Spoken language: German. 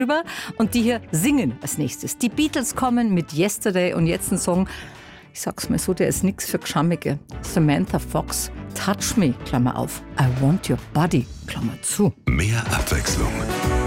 drüber. Und die hier singen als nächstes. Die Beatles kommen mit Yesterday und jetzt ein Song, ich sag's mal so, der ist nix für Gschammige. Samantha Fox, Touch Me, Klammer auf. I Want Your Body, Klammer zu. Mehr Abwechslung